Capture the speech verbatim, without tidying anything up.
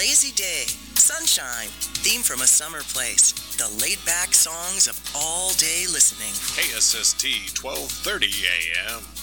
lazy day, sunshine, theme from a summer place, the laid-back songs of all-day listening. K S S T twelve thirty A M.